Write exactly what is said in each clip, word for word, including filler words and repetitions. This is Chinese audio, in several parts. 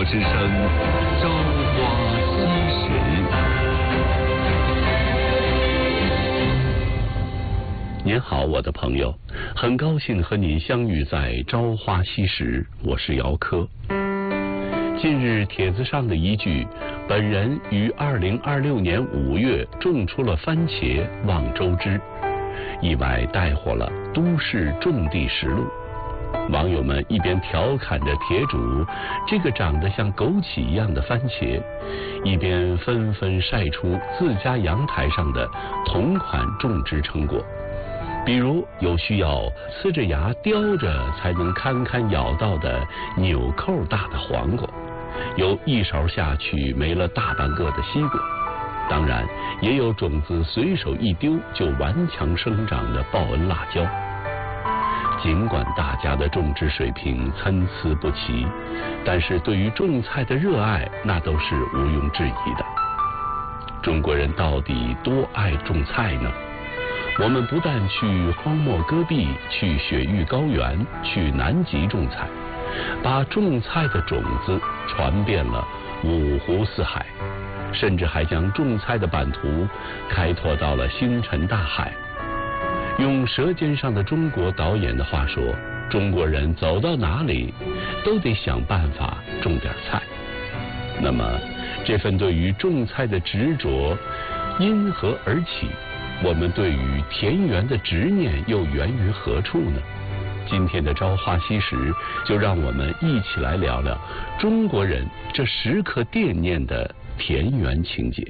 之声《朝花夕拾》。您好，我的朋友，很高兴和您相遇在《朝花夕拾》，我是姚科。近日帖子上的一句“本人于二零二六年五月种出了番茄，望周知”，意外带火了都市种地实录。网友们一边调侃着帖主这个长得像枸杞一样的番茄，一边纷纷晒出自家阳台上的同款种植成果。比如有需要呲着牙叼着才能堪堪咬到的纽扣大的黄瓜，有一勺下去没了大半个的西瓜，当然也有种子随手一丢就顽强生长的报恩辣椒。尽管大家的种植水平参差不齐，但是对于种菜的热爱那都是毋庸置疑的。中国人到底多爱种菜呢？我们不但去荒漠戈壁，去雪域高原，去南极种菜，把种菜的种子传遍了五湖四海，甚至还将种菜的版图开拓到了星辰大海。用《舌尖上的中国》导演的话说，中国人走到哪里都得想办法种点菜。那么这份对于种菜的执着因何而起？我们对于田园的执念又源于何处呢？今天的朝花夕拾，就让我们一起来聊聊中国人这时刻惦念的田园情节。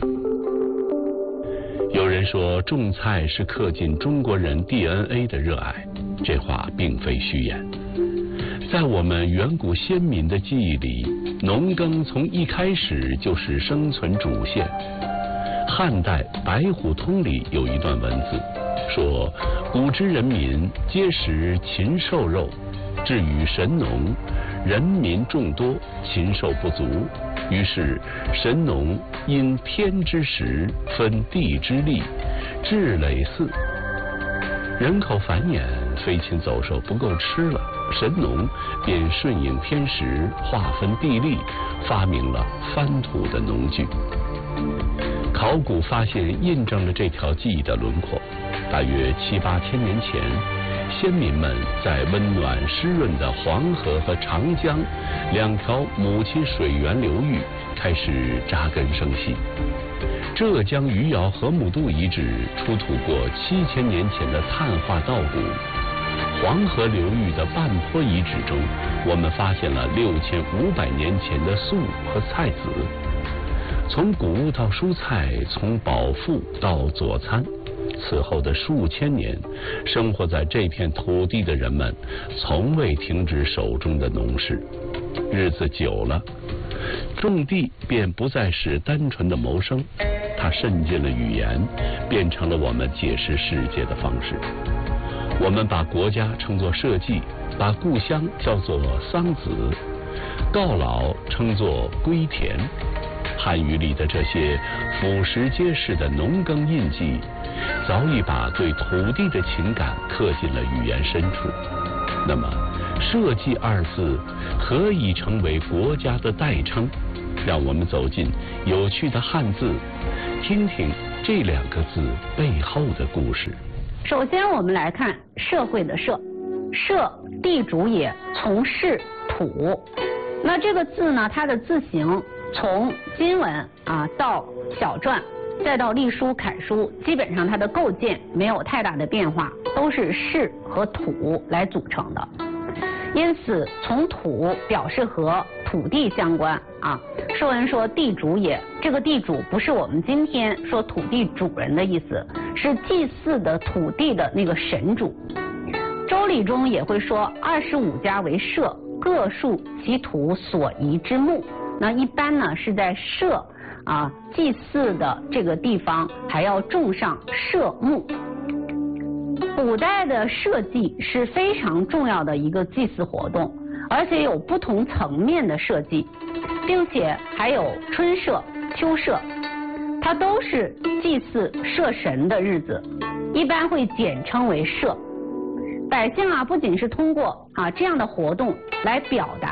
有人说种菜是刻进中国人 D N A 的热爱，这话并非虚言。在我们远古先民的记忆里，农耕从一开始就是生存主线。汉代《白虎通》里有一段文字说，古之人民皆食禽兽肉，至于神农，人民众多，禽兽不足，于是神农因天之时，分地之利，治累祀。人口繁衍，飞禽走兽不够吃了，神农便顺应天时，划分地利，发明了翻土的农具。考古发现印证了这条记忆的轮廓。大约七八千年前，先民们在温暖湿润的黄河和长江两条母亲水源流域开始扎根生息。浙江余姚河姆渡遗址出土过七千年前的碳化稻谷。黄河流域的半坡遗址中，我们发现了六千五百年前的粟和菜籽。从谷物到蔬菜，从饱腹到佐餐，此后的数千年，生活在这片土地的人们从未停止手中的农事。日子久了，种地便不再是单纯的谋生，它渗进了语言，变成了我们解释世界的方式。我们把国家称作社稷，把故乡叫做桑梓，告老称作归田。汉语里的这些俯拾皆是的农耕印记，早已把对土地的情感刻进了语言深处。那么社稷二字何以成为国家的代称？让我们走进有趣的汉字，听听这两个字背后的故事。 首先我们来看社会的社，社地主也，从事土。那这个字呢，它的字形从金文啊到小篆，再到隶书、楷书，基本上它的构建没有太大的变化，都是士和土来组成的。因此，从土表示和土地相关啊。《说文》说地主也，这个地主不是我们今天说土地主人的意思，是祭祀的土地的那个神主。《周礼》中也会说二十五家为社，各树其土所宜之木。那一般呢是在社啊祭祀的这个地方还要种上社木。古代的社稷是非常重要的一个祭祀活动，而且有不同层面的社稷，并且还有春社、秋社，它都是祭祀社神的日子，一般会简称为社。百姓啊，不仅是通过啊这样的活动来表达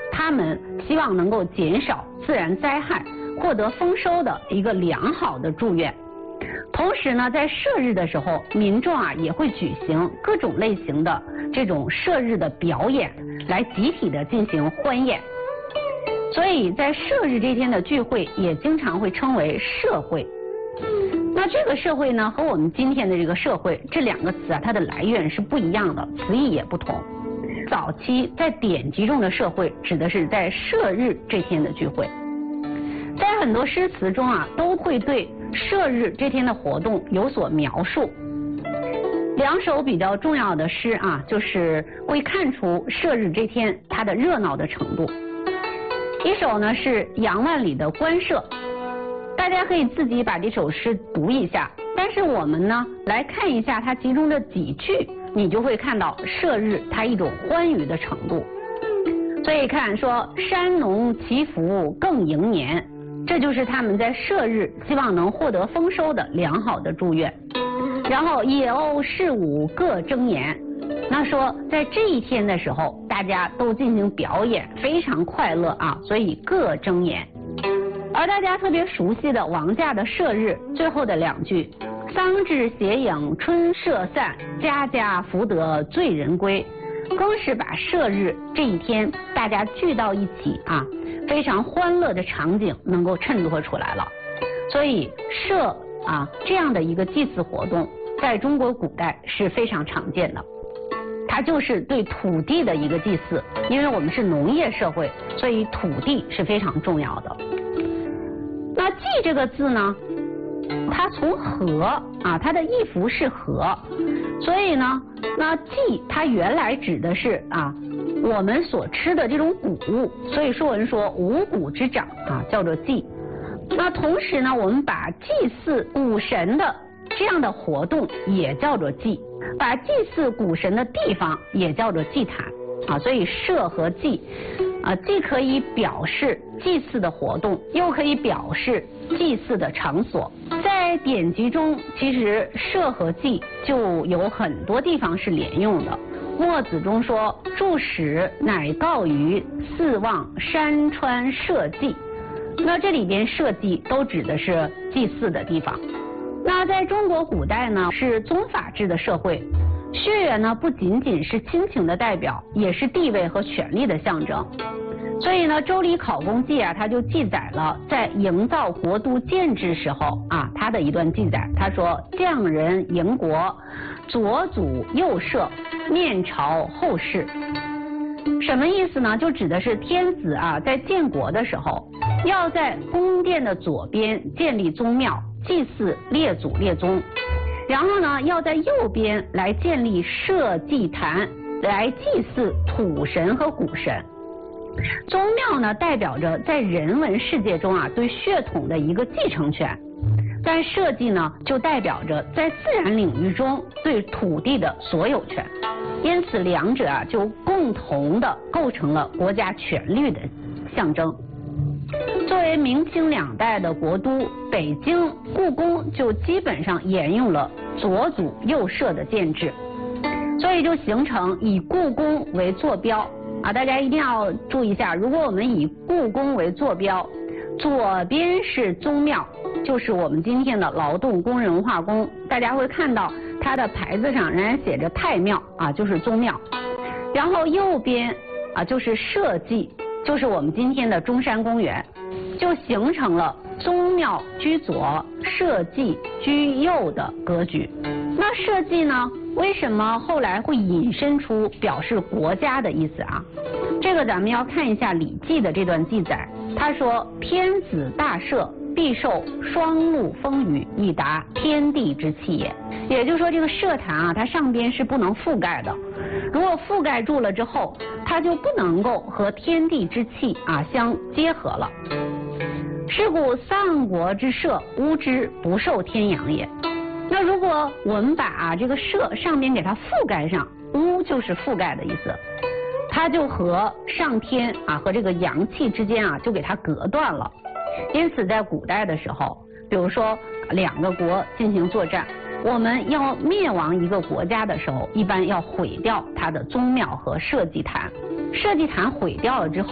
他们希望能够减少自然灾害，获得丰收的一个良好的祝愿。同时呢，在射日的时候，民众啊也会举行各种类型的这种射日的表演，来集体的进行欢宴。所以在射日这天的聚会也经常会称为社会。那这个社会呢，和我们今天的这个社会这两个词啊，它的来源是不一样的，词义也不同。早期在典籍中的社会指的是在射日这天的聚会，在很多诗词中啊，都会对射日这天的活动有所描述。两首比较重要的诗啊，就是会看出射日这天它的热闹的程度。一首呢是杨万里的《官舍》，大家可以自己把这首诗读一下，但是我们呢来看一下它其中的几句，你就会看到射日它一种欢愉的程度。所以看说山农祈福更迎年，这就是他们在射日希望能获得丰收的良好的祝愿。然后野鸥士舞各争妍，那说在这一天的时候，大家都进行表演，非常快乐啊，所以各争妍。而大家特别熟悉的王驾的射日最后的两句，桑稚斜影春社散，家家福得醉人归，更是把射日这一天大家聚到一起啊，非常欢乐的场景能够衬托出来了。所以射啊这样的一个祭祀活动，在中国古代是非常常见的。它就是对土地的一个祭祀，因为我们是农业社会，所以土地是非常重要的。那祭这个字呢，它从禾啊，它的义符是禾，所以呢，那祭它原来指的是啊我们所吃的这种谷物，所以说人说五谷之长啊，叫做祭。那同时呢，我们把祭祀谷神的这样的活动也叫做祭，把祭祀谷神的地方也叫做祭坛啊，所以射和祭啊，既可以表示祭祀的活动，又可以表示祭祀的场所。在典籍中，其实射和祭就有很多地方是连用的。墨子中说：“注史乃告于四望山川社稷。”那这里边社稷都指的是祭祀的地方。那在中国古代呢，是宗法制的社会，血缘呢不仅仅是亲情的代表，也是地位和权力的象征。所以呢，《周礼考功记》啊，它就记载了在营造国都建制时候啊，它的一段记载。他说：“匠人营国，左祖右社，面朝后室。”什么意思呢？就指的是天子啊，在建国的时候，要在宫殿的左边建立宗庙，祭祀列祖列宗，然后呢，要在右边来建立社稷坛，来祭祀土神和谷神。宗庙呢，代表着在人文世界中啊对血统的一个继承权，但社稷呢，就代表着在自然领域中对土地的所有权。因此，两者啊就共同的构成了国家权力的象征。作为明清两代的国都，北京故宫就基本上沿用了左祖右社的建制，所以就形成以故宫为坐标啊。大家一定要注意一下，如果我们以故宫为坐标，左边是宗庙，就是我们今天的劳动工人文化宫，大家会看到它的牌子上仍然写着太庙啊，就是宗庙。然后右边啊就是社稷，就是我们今天的中山公园，就形成了宗庙居左，社稷居右的格局。那社稷呢，为什么后来会引申出表示国家的意思啊？这个咱们要看一下《礼记》的这段记载。他说：“天子大社，必受双陆风雨，以达天地之气也。”也就是说，这个社坛啊，它上边是不能覆盖的。如果覆盖住了之后，它就不能够和天地之气啊相结合了。是故丧国之社，乌之不受天养也。那如果我们把、啊、这个社上边给它覆盖上，乌就是覆盖的意思，它就和上天啊和这个阳气之间啊就给它隔断了。因此在古代的时候，比如说两个国进行作战，我们要灭亡一个国家的时候，一般要毁掉它的宗庙和社稷坛。社稷坛毁掉了之后，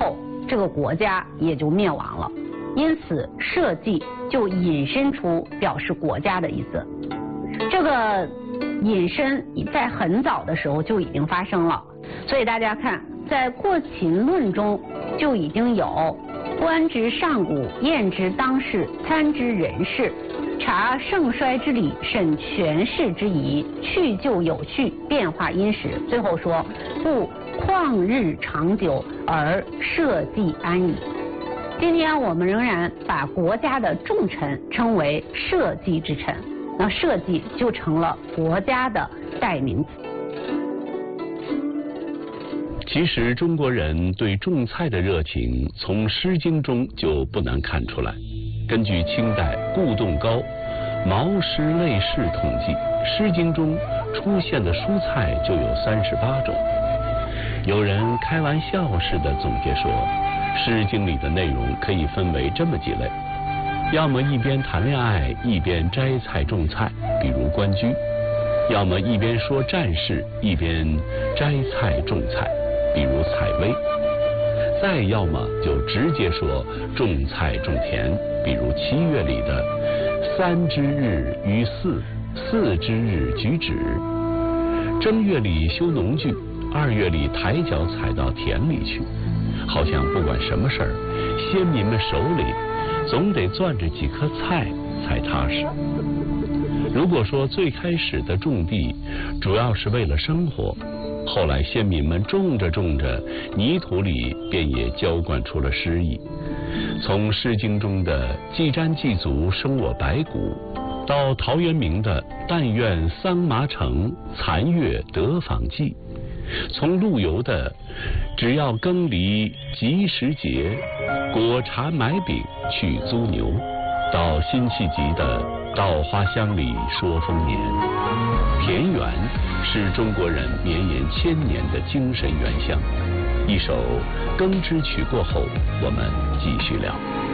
这个国家也就灭亡了。因此，社稷就引申出表示国家的意思。这个引申在很早的时候就已经发生了，所以大家看，在《过秦论》中就已经有观之上古，验之当世，参之人事，察盛衰之理，审权势之宜，去旧有序，变化因时。最后说，故旷日长久而社稷安矣。今天我们仍然把国家的重臣称为社稷之臣，那社稷就成了国家的代名词。 其实中国人对种菜的热情，从《诗经》中就不难看出来。根据清代顾栋高《毛诗类释》统计，《诗经》中出现的蔬菜就有三十八种。有人开玩笑似的总结说，《诗经》里的内容可以分为这么几类：要么一边谈恋爱一边摘菜种菜，比如关雎；要么一边说战事一边摘菜种菜，比如采薇；再要么就直接说种菜种田，比如七月里的三之日于祀，四之日举止；正月里修农具，二月里抬脚踩到田里去。好像不管什么事儿，先民们手里总得攥着几颗菜才踏实。如果说最开始的种地主要是为了生活，后来先民们种着种着，泥土里便也浇灌出了诗意。从《诗经》中的既瞻既足，生我白骨，到陶渊明的但愿桑麻成，残月得访寄；从陆游的只要耕犁及时节，果茶买饼去租牛，到辛弃疾的稻花香里说丰年。田园是中国人绵延千年的精神原乡。一首《耕织曲》过后，我们继续聊。